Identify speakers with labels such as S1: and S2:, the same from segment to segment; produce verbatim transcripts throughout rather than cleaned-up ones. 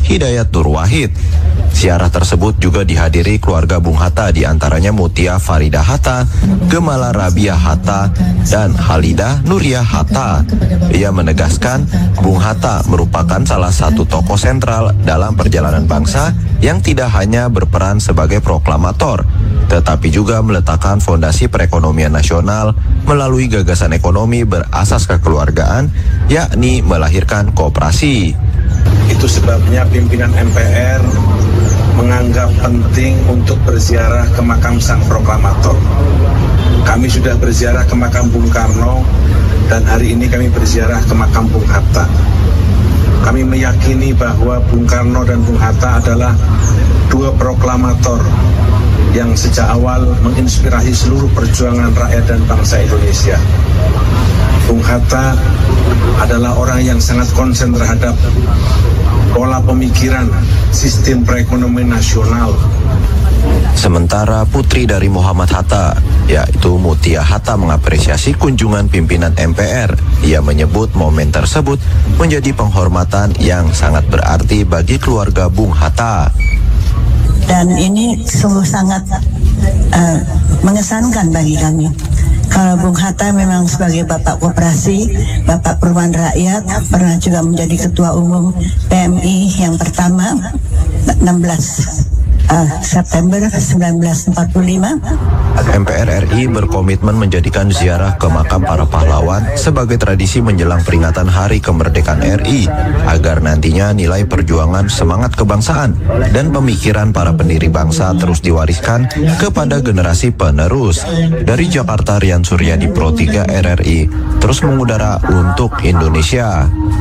S1: Hidayat Nur Wahid. Ziarah tersebut juga dihadiri keluarga Bung Hatta, diantaranya Mutia Farida Hatta, Gemala Rabia Hatta, dan Halidah Nuria Hatta. Ia menegaskan Bung Hatta merupakan salah satu tokoh sentral dalam perjalanan bangsa yang tidak hanya berperan sebagai proklamator, tetapi juga meletakkan fondasi perekonomian nasional melalui gagasan ekonomi berasas kekeluargaan, yakni melahirkan koperasi.
S2: Itu sebabnya pimpinan M P R menganggap penting untuk berziarah ke makam sang proklamator. Kami sudah berziarah ke makam Bung Karno dan hari ini kami berziarah ke makam Bung Hatta. Kami meyakini bahwa Bung Karno dan Bung Hatta adalah dua proklamator yang sejak awal menginspirasi seluruh perjuangan rakyat dan bangsa Indonesia. Bung Hatta adalah orang yang sangat konsen terhadap pola pemikiran sistem perekonomian nasional.
S1: Sementara putri dari Muhammad Hatta, yaitu Mutia Hatta, mengapresiasi kunjungan pimpinan M P R. Ia menyebut momen tersebut menjadi penghormatan yang sangat berarti bagi keluarga Bung Hatta.
S3: Dan ini sungguh sangat uh, mengesankan bagi kami. Kalau Bung Hatta memang sebagai bapak koperasi, bapak perumahan rakyat, pernah juga menjadi ketua umum P M I yang pertama enam belas September seribu sembilan ratus empat puluh lima.
S1: M P R R I berkomitmen menjadikan ziarah ke makam para pahlawan sebagai tradisi menjelang peringatan Hari Kemerdekaan R I, agar nantinya nilai perjuangan, semangat kebangsaan, dan pemikiran para pendiri bangsa terus diwariskan kepada generasi penerus. Dari Jakarta, Rian Suryadi, Pro tiga R R I, terus mengudara untuk Indonesia.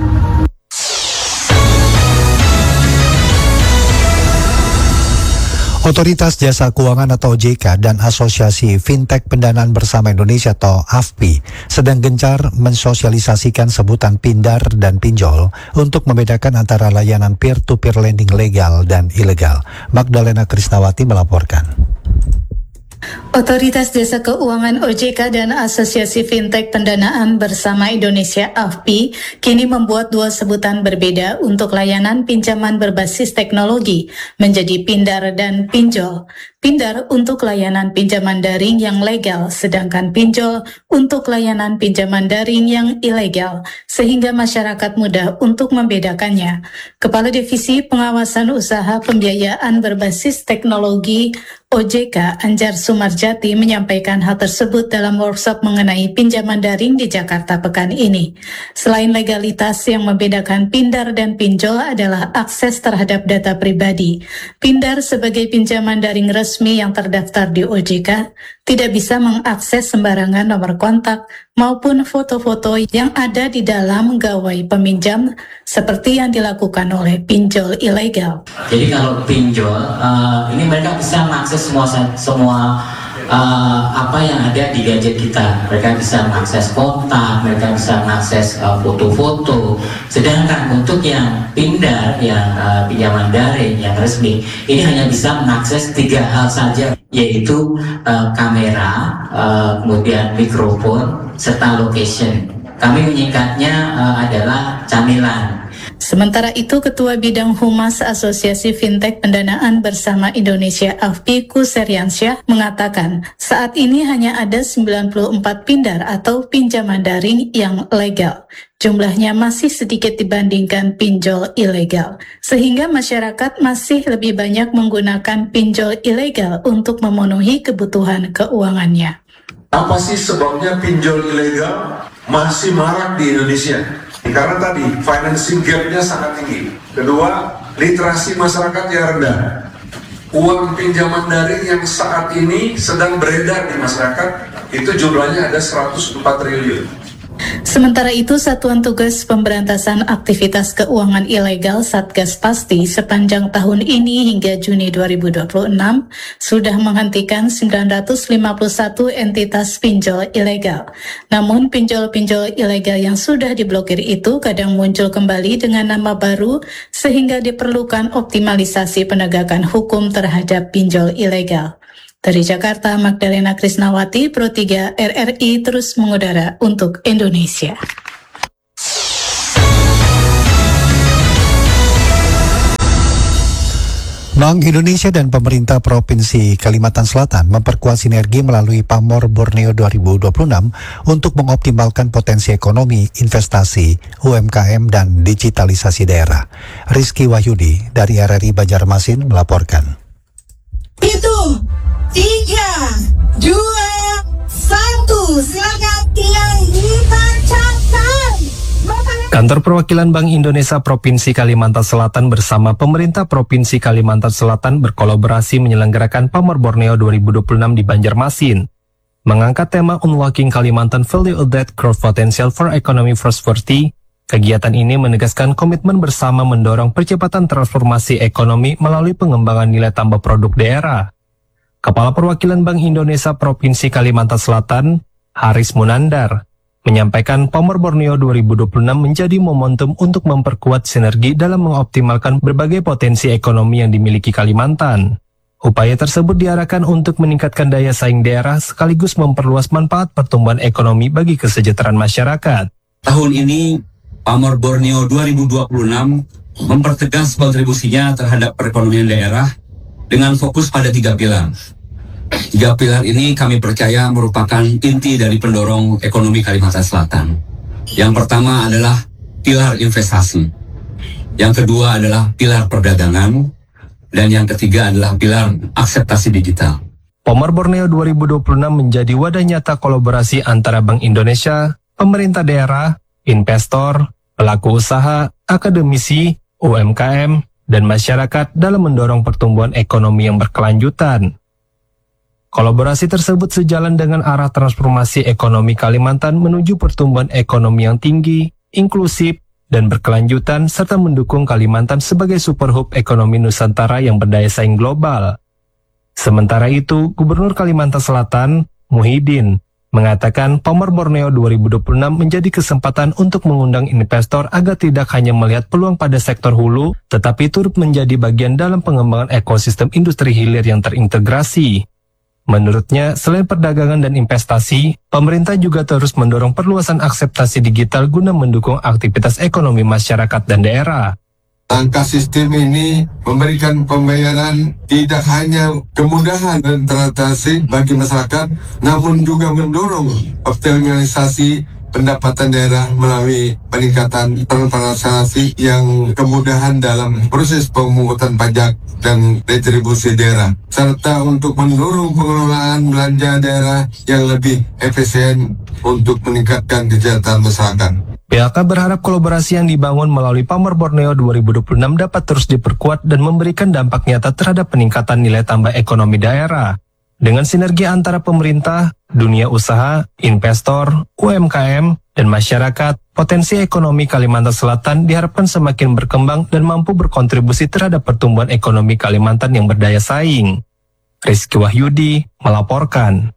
S4: Otoritas Jasa Keuangan atau O J K dan Asosiasi Fintech Pendanaan Bersama Indonesia atau A F P I sedang gencar mensosialisasikan sebutan pindar dan pinjol untuk membedakan antara layanan peer-to-peer lending legal dan ilegal. Magdalena Krisnawati melaporkan.
S5: Otoritas Jasa Keuangan O J K dan Asosiasi Fintech Pendanaan Bersama Indonesia A F P I kini membuat dua sebutan berbeda untuk layanan pinjaman berbasis teknologi menjadi pindar dan pinjol. Pindar untuk layanan pinjaman daring yang legal, sedangkan pinjol untuk layanan pinjaman daring yang ilegal, sehingga masyarakat mudah untuk membedakannya. Kepala Divisi Pengawasan Usaha Pembiayaan Berbasis Teknologi O J K Anjar Sumarjati menyampaikan hal tersebut dalam workshop mengenai pinjaman daring di Jakarta pekan ini. Selain legalitas, yang membedakan pindar dan pinjol adalah akses terhadap data pribadi. Pindar sebagai pinjaman daring resmi yang terdaftar di O J K tidak bisa mengakses sembarangan nomor kontak maupun foto-foto yang ada di dalam gawai peminjam seperti yang dilakukan oleh pinjol ilegal.
S6: Jadi kalau pinjol, uh, ini mereka bisa mengakses semua semua uh, apa yang ada di gadget kita. Mereka bisa mengakses kontak, mereka bisa mengakses uh, foto-foto. Sedangkan untuk yang pindar, yang uh, pinjaman daring, yang resmi, ini hanya bisa mengakses tiga hal saja, yaitu uh, kamera, uh, kemudian mikrofon, serta location. Kami menyingkatnya uh, adalah camilan.
S5: Sementara itu, Ketua Bidang Humas Asosiasi Fintech Pendanaan Bersama Indonesia A F P I Kuseriansyah mengatakan saat ini hanya ada sembilan puluh empat pindar atau pinjaman daring yang legal. Jumlahnya masih sedikit dibandingkan pinjol ilegal, sehingga masyarakat masih lebih banyak menggunakan pinjol ilegal untuk memenuhi kebutuhan keuangannya.
S7: Apa sih sebabnya pinjol ilegal masih marak di Indonesia? Karena tadi financing gap-nya sangat tinggi. Kedua, literasi masyarakat yang rendah. Uang pinjaman daring yang saat ini sedang beredar di masyarakat itu jumlahnya ada seratus empat triliun.
S5: Sementara itu, Satuan Tugas Pemberantasan Aktivitas Keuangan Ilegal Satgas Pasti sepanjang tahun ini hingga Juni dua ribu dua puluh enam sudah menghentikan sembilan ratus lima puluh satu entitas pinjol ilegal. Namun pinjol-pinjol ilegal yang sudah diblokir itu kadang muncul kembali dengan nama baru sehingga diperlukan optimalisasi penegakan hukum terhadap pinjol ilegal. Dari Jakarta, Magdalena Krisnawati, Pro tiga R R I terus mengudara untuk Indonesia.
S4: Bank Indonesia dan pemerintah Provinsi Kalimantan Selatan memperkuat sinergi melalui Pamor Borneo dua ribu dua puluh enam untuk mengoptimalkan potensi ekonomi, investasi, U M K M, dan digitalisasi daerah. Rizky Wahyudi dari R R I Banjarmasin melaporkan.
S8: Itu tiga, dua, satu, silakan yang dibacakan.
S9: Kantor Perwakilan Bank Indonesia Provinsi Kalimantan Selatan bersama pemerintah Provinsi Kalimantan Selatan berkolaborasi menyelenggarakan Pamor Borneo dua ribu dua puluh enam di Banjarmasin. Mengangkat tema Unlocking Kalimantan Value Added Growth Potential for Economic Prosperity, kegiatan ini menegaskan komitmen bersama mendorong percepatan transformasi ekonomi melalui pengembangan nilai tambah produk daerah. Kepala Perwakilan Bank Indonesia Provinsi Kalimantan Selatan, Haris Munandar, menyampaikan Pamor Borneo dua ribu dua puluh enam menjadi momentum untuk memperkuat sinergi dalam mengoptimalkan berbagai potensi ekonomi yang dimiliki Kalimantan. Upaya tersebut diarahkan untuk meningkatkan daya saing daerah sekaligus memperluas manfaat pertumbuhan ekonomi bagi kesejahteraan masyarakat.
S10: Tahun ini, Pamor Borneo dua ribu dua puluh enam mempertegas kontribusinya terhadap perekonomian daerah dengan fokus pada tiga pilar. Tiga pilar ini kami percaya merupakan inti dari pendorong ekonomi Kalimantan Selatan. Yang pertama adalah pilar investasi. Yang kedua adalah pilar perdagangan. Dan yang ketiga adalah pilar akseptasi digital.
S9: Pamor Borneo dua ribu dua puluh enam menjadi wadah nyata kolaborasi antara Bank Indonesia, pemerintah daerah, investor, pelaku usaha, akademisi, U M K M, dan masyarakat dalam mendorong pertumbuhan ekonomi yang berkelanjutan. Kolaborasi tersebut sejalan dengan arah transformasi ekonomi Kalimantan menuju pertumbuhan ekonomi yang tinggi, inklusif, dan berkelanjutan serta mendukung Kalimantan sebagai super hub ekonomi Nusantara yang berdaya saing global. Sementara itu, Gubernur Kalimantan Selatan, Muhyiddin, mengatakan Pamor Borneo dua ribu dua puluh enam menjadi kesempatan untuk mengundang investor agar tidak hanya melihat peluang pada sektor hulu, tetapi turut menjadi bagian dalam pengembangan ekosistem industri hilir yang terintegrasi. Menurutnya, selain perdagangan dan investasi, pemerintah juga terus mendorong perluasan akseptasi digital guna mendukung aktivitas ekonomi masyarakat dan daerah.
S11: Langkah sistem ini memberikan pembayaran tidak hanya kemudahan dan transaksi bagi masyarakat, namun juga mendorong optimalisasi pendapatan daerah melalui peningkatan transparansi yang kemudahan dalam proses pemungutan pajak dan retribusi daerah, serta untuk mendorong pengelolaan belanja daerah yang lebih efisien untuk meningkatkan kesejahteraan masyarakat.
S9: P L K berharap kolaborasi yang dibangun melalui Pamor Borneo dua ribu dua puluh enam dapat terus diperkuat dan memberikan dampak nyata terhadap peningkatan nilai tambah ekonomi daerah. Dengan sinergi antara pemerintah, dunia usaha, investor, U M K M, dan masyarakat, potensi ekonomi Kalimantan Selatan diharapkan semakin berkembang dan mampu berkontribusi terhadap pertumbuhan ekonomi Kalimantan yang berdaya saing. Rizky Wahyudi melaporkan.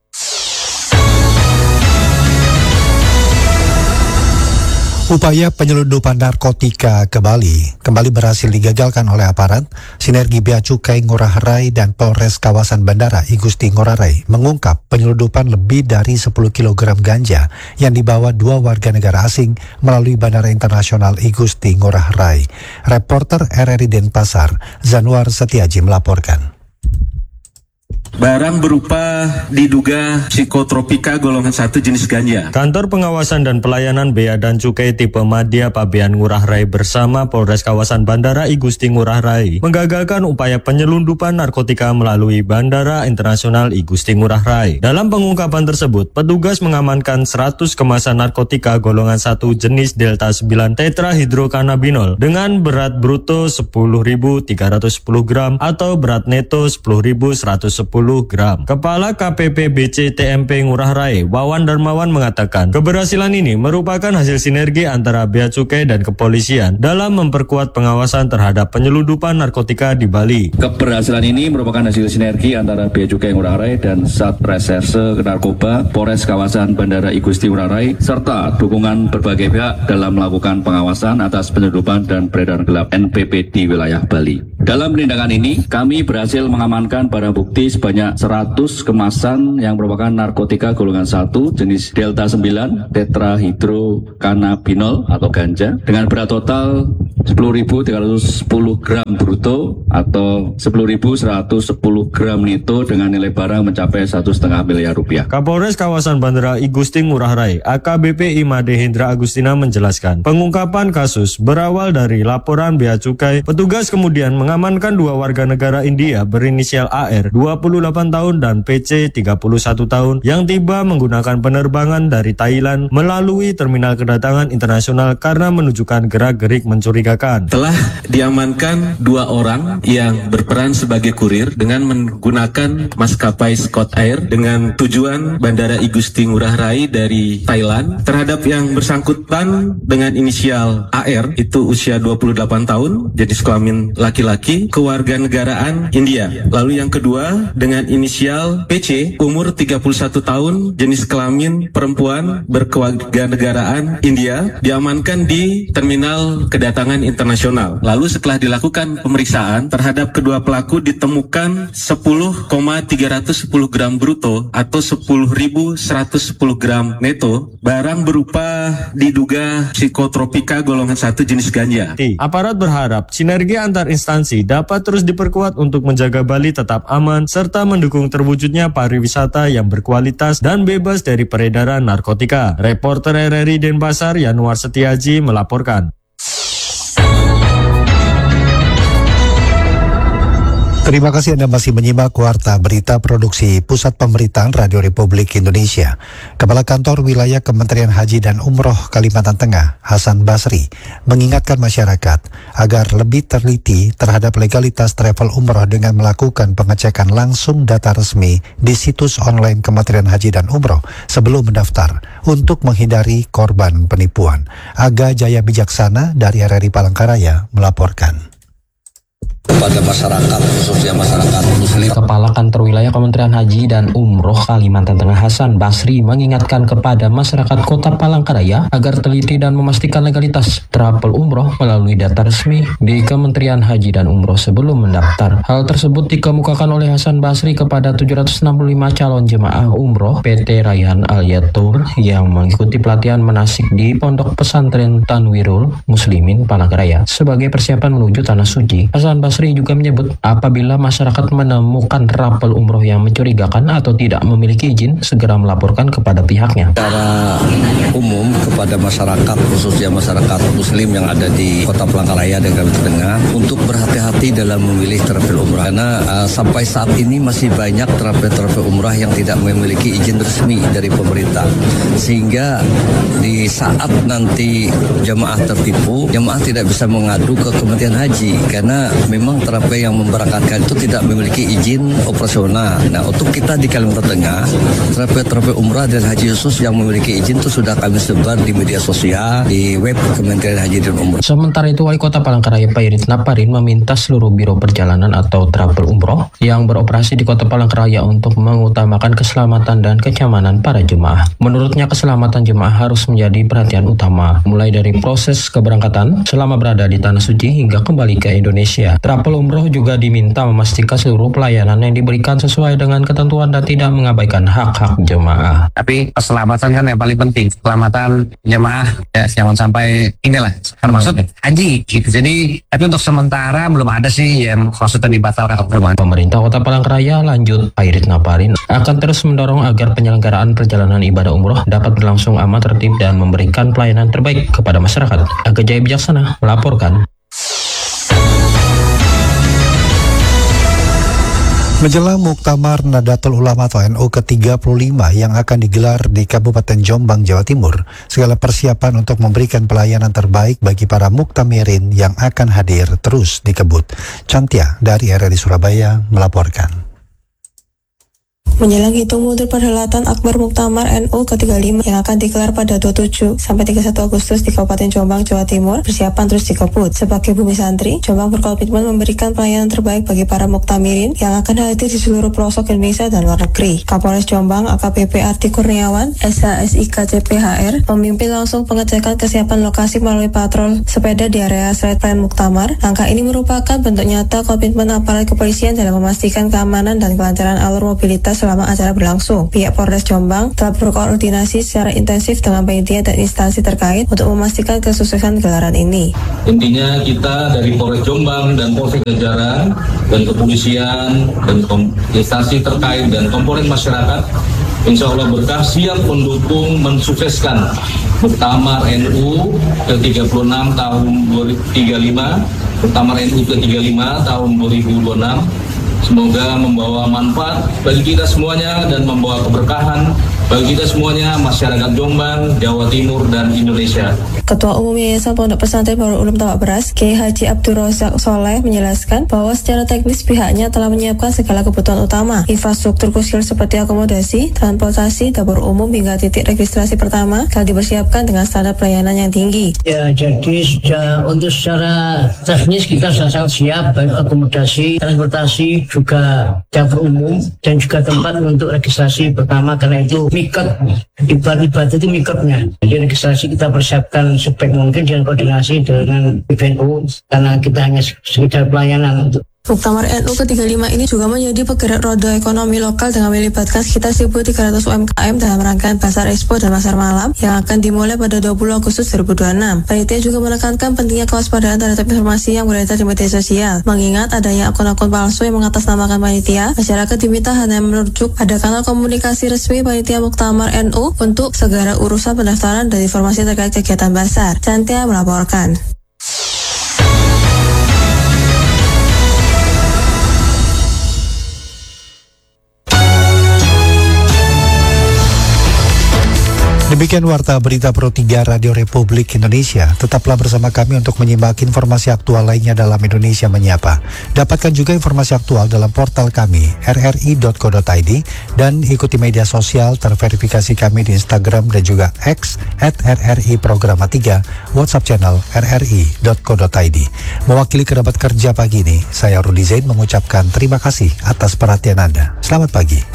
S4: Upaya penyelundupan narkotika ke Bali kembali berhasil digagalkan oleh aparat. Sinergi Bea Cukai Ngurah Rai dan Polres Kawasan Bandara I Gusti Ngurah Rai mengungkap penyelundupan lebih dari sepuluh kilogram ganja yang dibawa dua warga negara asing melalui Bandara Internasional I Gusti Ngurah Rai. Reporter R R I Denpasar, Zanuar Setiaji melaporkan.
S12: Barang berupa diduga psikotropika golongan satu jenis ganja.
S13: Kantor Pengawasan dan Pelayanan Bea dan Cukai tipe Madya Pabean Ngurah Rai bersama Polres Kawasan Bandara I Gusti Ngurah Rai menggagalkan upaya penyelundupan narkotika melalui Bandara Internasional I Gusti Ngurah Rai. Dalam pengungkapan tersebut, petugas mengamankan seratus kemasan narkotika golongan satu jenis Delta sembilan tetrahidrokannabinol dengan berat bruto sepuluh ribu tiga ratus sepuluh gram atau berat neto sepuluh ribu seratus sepuluh gram. Kepala K P P B C T M P Ngurah Rai, Wawan Darmawan mengatakan, keberhasilan ini merupakan hasil sinergi antara Bea Cukai dan kepolisian dalam memperkuat pengawasan terhadap penyelundupan narkotika di Bali.
S12: Keberhasilan ini merupakan hasil sinergi antara Bea Cukai Ngurah Rai dan Satreserse Narkoba Polres Kawasan Bandara I Gusti Ngurah Rai serta dukungan berbagai pihak dalam melakukan pengawasan atas penyelundupan dan peredaran gelap N P P di wilayah Bali. Dalam penindakan ini, kami berhasil mengamankan barang bukti sebanyak seratus kemasan yang merupakan narkotika golongan satu jenis Delta sembilan tetrahidrokannabinol atau ganja dengan berat total sepuluh ribu tiga ratus sepuluh gram bruto atau sepuluh ribu seratus sepuluh gram neto dengan nilai barang mencapai satu koma lima miliar rupiah.
S13: Kapolres kawasan Bandara I Gusti Ngurah Rai A K B P I Made Hendra Agustina menjelaskan, pengungkapan kasus berawal dari laporan Bea Cukai. Petugas kemudian mengamankan dua warga negara India berinisial A R dua puluh delapan tahun dan P C tiga puluh satu tahun yang tiba menggunakan penerbangan dari Thailand melalui terminal kedatangan internasional karena menunjukkan gerak-gerik mencurigakan.
S14: Telah diamankan dua orang yang berperan sebagai kurir dengan menggunakan maskapai Scott Air dengan tujuan Bandara I Gusti Ngurah Rai dari Thailand. Terhadap yang bersangkutan dengan inisial A R itu usia dua puluh delapan tahun, jenis kelamin laki-laki, kewarganegaraan India. Lalu yang kedua dengan inisial P C, umur tiga puluh satu tahun, jenis kelamin perempuan, berkewarganegaraan India, diamankan di terminal kedatangan internasional. Lalu setelah dilakukan pemeriksaan terhadap kedua pelaku ditemukan sepuluh koma tiga sepuluh gram bruto atau sepuluh ribu seratus sepuluh gram neto, barang berupa diduga psikotropika golongan satu jenis ganja.
S13: Aparat berharap sinergi antar instansi dapat terus diperkuat untuk menjaga Bali tetap aman serta mendukung terwujudnya pariwisata yang berkualitas dan bebas dari peredaran narkotika. Reporter R R I Denpasar Yanuar Setiaji melaporkan.
S4: Terima kasih Anda masih menyimak Warta Berita Produksi Pusat Pemberitaan Radio Republik Indonesia. Kepala Kantor Wilayah Kementerian Haji dan Umroh Kalimantan Tengah, Hasan Basri, mengingatkan masyarakat agar lebih teliti terhadap legalitas travel umroh dengan melakukan pengecekan langsung data resmi di situs online Kementerian Haji dan Umroh sebelum mendaftar untuk menghindari korban penipuan. Aga Jaya Bijaksana dari R R I Palangkaraya melaporkan.
S15: Kepada masyarakat, khususnya masyarakat muslim.
S16: Kepala Kantor Wilayah Kementerian Haji dan Umroh Kalimantan Tengah Hasan Basri mengingatkan kepada masyarakat Kota Palangkaraya agar teliti dan memastikan legalitas travel umroh melalui data resmi di Kementerian Haji dan Umroh sebelum mendaftar. Hal tersebut dikemukakan oleh Hasan Basri kepada tujuh ratus enam puluh lima calon jemaah umroh P T Rayhan Al-Yatur yang mengikuti pelatihan manasik di Pondok Pesantren Tanwirul Muslimin Palangkaraya sebagai persiapan menuju Tanah Suci. Hasan Basri juga menyebut apabila masyarakat menemukan travel umroh yang mencurigakan atau tidak memiliki izin, segera melaporkan kepada pihaknya.
S15: Secara umum kepada masyarakat, khususnya masyarakat muslim yang ada di Kota Palangkaraya dan Kalimantan Tengah untuk berhati-hati dalam memilih travel umrah. Karena uh, sampai saat ini masih banyak travel-travel umrah yang tidak memiliki izin resmi dari pemerintah. Sehingga di saat nanti jemaah tertipu, jemaah tidak bisa mengadu ke Kementerian Haji karena memang travel yang memberangkatkan itu tidak memiliki izin operasional. Nah, untuk kita di Kalimantan Tengah, travel-travel umrah dan haji khusus yang memiliki izin itu sudah kami sebar di media sosial, di web Kementerian Haji dan Umroh.
S16: Sementara itu, Wali Kota Palangkaraya Pak Irit Naparin meminta seluruh biro perjalanan atau travel umroh yang beroperasi di Kota Palangkaraya untuk mengutamakan keselamatan dan kenyamanan para jemaah. Menurutnya, keselamatan jemaah harus menjadi perhatian utama, mulai dari proses keberangkatan selama berada di Tanah Suci hingga kembali ke Indonesia. Travel umroh juga diminta memastikan seluruh pelayanan yang diberikan sesuai dengan ketentuan dan tidak mengabaikan hak-hak jemaah.
S17: Tapi keselamatan kan yang paling penting, keselamatan jemaah ya, jangan sampai inilah termasuk haji gitu. Jadi tapi untuk sementara belum ada sih yang maksudnya dibatalkan.
S16: Pemerintah Kota Palangkaraya, lanjut Pak Irit Naparin, akan terus mendorong agar penyelenggaraan perjalanan ibadah umroh dapat berlangsung aman, tertib dan memberikan pelayanan terbaik kepada masyarakat. Aga Jaya Bijaksana melaporkan.
S4: Menjelang Muktamar Nadatul Ulama atau N U ke tiga puluh lima yang akan digelar di Kabupaten Jombang, Jawa Timur, segala persiapan untuk memberikan pelayanan terbaik bagi para muktamirin yang akan hadir terus dikebut. Cantia dari R R I Surabaya melaporkan.
S18: Menjelang hitung mundur perhelatan Akbar Muktamar N U ke tiga puluh lima yang akan digelar pada dua puluh tujuh sampai tiga puluh satu Agustus di Kabupaten Jombang, Jawa Timur, persiapan terus dikebut. Sebagai bumi santri, Jombang berkomitmen memberikan pelayanan terbaik bagi para muktamirin yang akan hadir di seluruh pelosok Indonesia dan luar negeri. Kapolres Jombang A K B P Arti Kurniawan, S H S I K C P H R, memimpin langsung pengecekan kesiapan lokasi melalui patrol sepeda di area Sreit Plan Muktamar. Langkah ini merupakan bentuk nyata komitmen aparat kepolisian dalam memastikan keamanan dan kelancaran alur mobilitas selama acara berlangsung. Pihak Polres Jombang telah berkoordinasi secara intensif dengan panitia dan instansi terkait untuk memastikan kesuksesan gelaran ini.
S10: Intinya kita dari Polres Jombang dan Polsek Jajaran dan kepolisian dan instansi terkait dan komponen masyarakat insya Allah berkah siap mendukung mensukseskan Muktamar N U ke tiga puluh enam tahun dua ribu tiga puluh lima, Muktamar N U ke tiga puluh lima tahun dua ribu dua puluh enam. Semoga membawa manfaat bagi kita semuanya dan membawa keberkahan bagi kita semuanya, masyarakat Jombang, Jawa Timur, dan Indonesia.
S18: Ketua Umum Yayasan Pondok Pesantren Darul Ulum Tambak Beras, Kiai Haji Abdul Razak Soleh menjelaskan bahwa secara teknis pihaknya telah menyiapkan segala kebutuhan utama, infrastruktur krusial seperti akomodasi, transportasi, dapur umum hingga titik registrasi pertama telah dipersiapkan dengan standar pelayanan yang tinggi.
S19: Ya, jadi sudah untuk secara teknis kita sudah sangat siap, baik akomodasi, transportasi, juga dapur umum dan juga tempat untuk registrasi pertama karena itu mikot, ibarat-ibarat itu mikotnya. Jadi registrasi kita persiapkan sebaik mungkin dengan koordinasi dengan P B N U karena kita hanya sekedar pelayanan untuk
S18: Muktamar N U ke tiga puluh lima ini juga menjadi penggerak roda ekonomi lokal dengan melibatkan sekitar seribu tiga ratus U M K M dalam rangkaian Pasar Expo dan Pasar Malam yang akan dimulai pada dua puluh Agustus dua ribu dua puluh enam. Panitia juga menekankan pentingnya kewaspadaan terhadap informasi yang beredar di media sosial. Mengingat adanya akun-akun palsu yang mengatasnamakan panitia, masyarakat diminta hanya merujuk pada kanal komunikasi resmi Panitia Muktamar N U untuk segala urusan pendaftaran dan informasi terkait kegiatan Pasar. Cantia melaporkan.
S4: Demikian Warta Berita Pro tiga Radio Republik Indonesia. Tetaplah bersama kami untuk menyimak informasi aktual lainnya dalam Indonesia Menyapa. Dapatkan juga informasi aktual dalam portal kami r r i dot co dot i d dan ikuti media sosial terverifikasi kami di Instagram dan juga X at r r i programa tiga, WhatsApp channel r r i dot co dot i d. Mewakili kerabat kerja pagi ini, saya Rudi Zain mengucapkan terima kasih atas perhatian Anda. Selamat pagi.